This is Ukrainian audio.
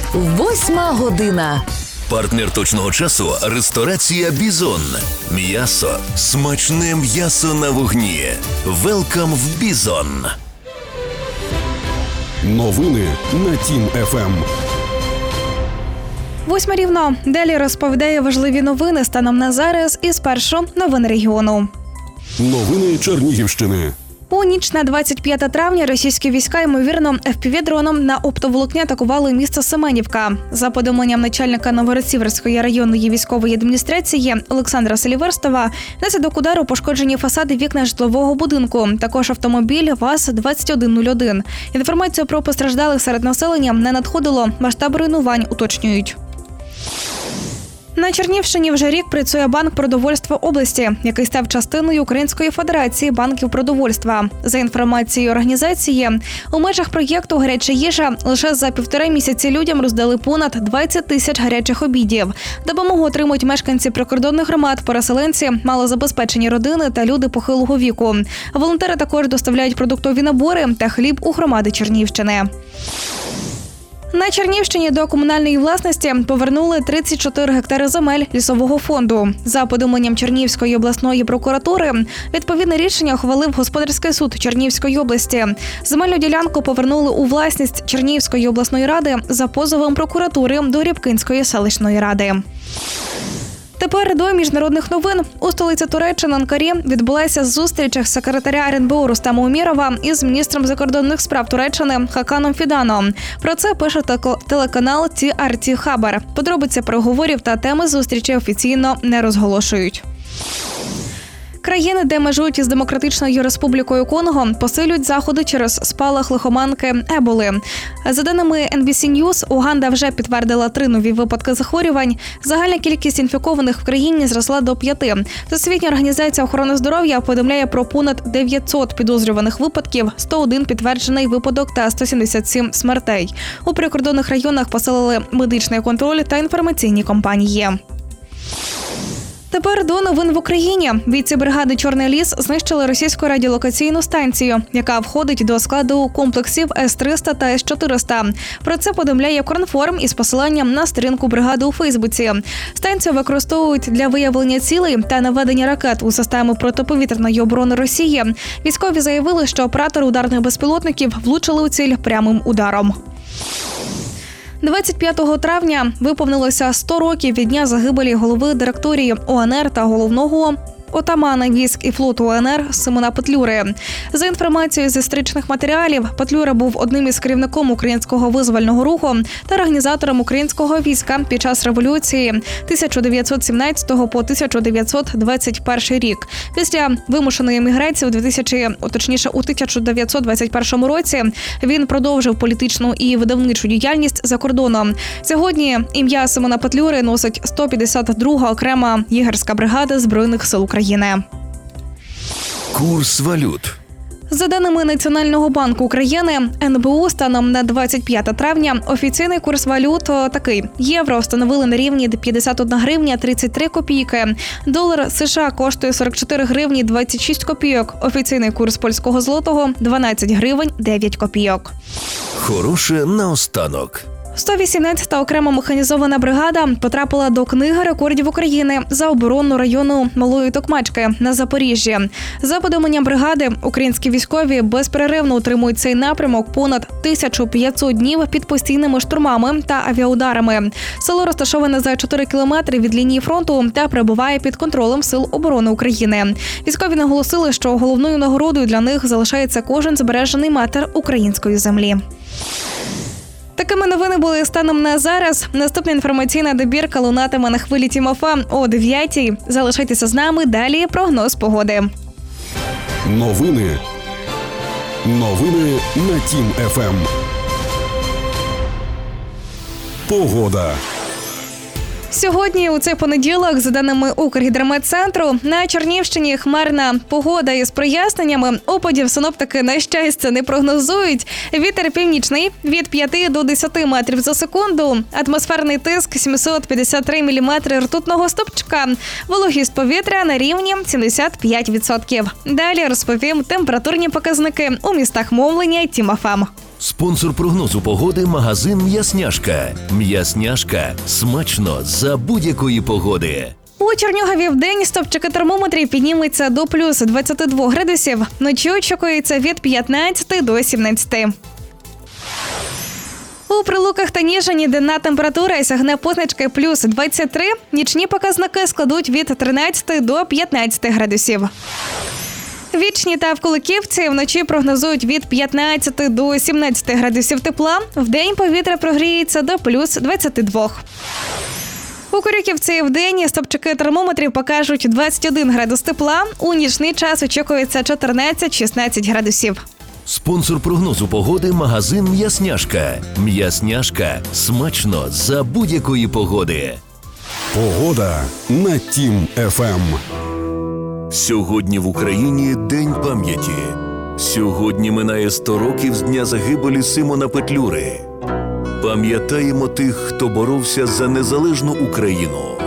8 година. Партнер точного часу – ресторація «Бізон». М'ясо. Смачне м'ясо на вогні. Велкам в «Бізон». Новини на Тім ФМ. 8 рівно. Далі розповідає важливі новини станом на зараз і спершу новини регіону. Новини Чернігівщини. У ніч на 25 травня російські війська, ймовірно, FPV-дроном на оптоволокні атакували місто Семенівка. За повідомленням начальника Новгород-Сіверської районної військової адміністрації Олександра Селіверстова, внаслідок удару пошкоджені фасади вікна житлового будинку, також автомобіль ВАЗ-2101. Інформацію про постраждалих серед населення не надходило, масштаб руйнувань уточнюють. На Чернігівщині вже рік працює банк продовольства області, який став частиною Української федерації банків продовольства. За інформацією організації, у межах проєкту «Гаряча їжа» лише за 1,5 місяці людям роздали понад 20 тисяч гарячих обідів. Допомогу отримують мешканці прикордонних громад, переселенці, малозабезпечені родини та люди похилого віку. Волонтери також доставляють продуктові набори та хліб у громади Чернігівщини. На Чернігівщині до комунальної власності повернули 34 гектари земель лісового фонду. За повідомленням Чернігівської обласної прокуратури, відповідне рішення ухвалив Господарський суд Чернігівської області. Земельну ділянку повернули у власність Чернігівської обласної ради за позовом прокуратури до Рябкинської селищної ради. Тепер до міжнародних новин. У столиці Туреччини Анкарі відбулася зустріч секретаря РНБО Рустема Умєрова із міністром закордонних справ Туреччини Хаканом Фіданом. Про це пише телеканал TRT Хабар. Подробиці переговорів та теми зустрічі офіційно не розголошують. Країни, де межують із Демократичною Республікою Конго, посилюють заходи через спалах лихоманки Еболи. За даними NBC News, Уганда вже підтвердила 3 нові випадки захворювань. Загальна кількість інфікованих в країні зросла до 5. Всесвітня організація охорони здоров'я повідомляє про понад 900 підозрюваних випадків, 101 підтверджений випадок та 177 смертей. У прикордонних районах посилили медичний контроль та інформаційні кампанії. Тепер до новин в Україні. Бійці бригади «Чорний ліс» знищили російську радіолокаційну станцію, яка входить до складу комплексів С-300 та С-400. Про це повідомляє Кронформ із посиланням на сторінку бригади у Фейсбуці. Станцію використовують для виявлення цілей та наведення ракет у систему протиповітряної оборони Росії. Військові заявили, що оператори ударних безпілотників влучили у ціль прямим ударом. 25 травня виповнилося 100 років від дня загибелі голови директорії УНР та головного отамана військ і флоту УНР Симона Петлюри. За інформацією з історичних матеріалів, Петлюра був одним із керівником українського визвольного руху та організатором українського війська під час революції 1917 по 1921 рік. Після вимушеної еміграції у 1921 році він продовжив політичну і видавничу діяльність за кордоном. Сьогодні ім'я Симона Петлюри носить 152-га окрема єгерська бригада Збройних сил України. Курс валют. За даними Національного банку України, НБУ станом на 25 травня офіційний курс валют такий. Євро встановили на рівні 51 гривня 33 копійки. Долар США коштує 44 гривні 26 копійок. Офіційний курс польського злотого – 12 гривень 9 копійок. Хороше наостанок. 118-та окрема механізована бригада потрапила до Книги рекордів України за оборону району Малої Токмачки на Запоріжжі. За повідомленням бригади, українські військові безперервно утримують цей напрямок понад 1500 днів під постійними штурмами та авіаударами. Село розташоване за 4 кілометри від лінії фронту та перебуває під контролем Сил оборони України. Військові наголосили, що головною нагородою для них залишається кожен збережений метр української землі. Такими новини були станом на зараз. Наступна інформаційна добірка лунатиме на хвилі Тім ФМ о 9-й. Залишайтеся з нами, далі прогноз погоди. Новини на Тім ФМ. Погода. Сьогодні, у цей понеділок, за даними Укргідрометцентру, на Чернігівщині хмарна погода із проясненнями. Опадів синоптики, на щастя, не прогнозують. Вітер північний від 5 до 10 метрів за секунду. Атмосферний тиск 753 міліметри ртутного стовпчика. Вологість повітря на рівні 75%. Далі розповім температурні показники у містах мовлення Тім ФМ. Спонсор прогнозу погоди – магазин «М'ясняшка». «М'ясняшка» – смачно за будь-якої погоди. У Чернігові вдень стопчики термометрів підніметься до плюс 22 градусів. Вночі очікується від 15 до 17. У Прилуках та Ніжині денна температура сягне позначки плюс 23, нічні показники складуть від 13 до 15 градусів. Вічні та в Куликівці вночі прогнозують від 15 до 17 градусів тепла, вдень повітря прогріється до плюс 22. У Корюківці вдень стопчики термометрів покажуть 21 градус тепла, у нічний час очікується 14-16 градусів. Спонсор прогнозу погоди – магазин «М'ясняшка». «М'ясняшка» – смачно за будь-якої погоди. Погода на Тім ФМ. Сьогодні в Україні День пам'яті. Сьогодні минає 100 років з дня загибелі Симона Петлюри. Пам'ятаємо тих, хто боровся за незалежну Україну.